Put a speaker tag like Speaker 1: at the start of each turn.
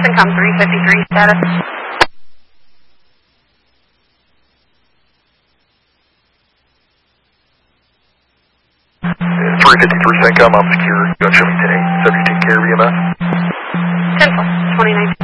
Speaker 1: Syncom 353 status.
Speaker 2: 353 Syncom, I'm secure. Go show me today. Subject take care of EMS.
Speaker 1: 10-4, 2019.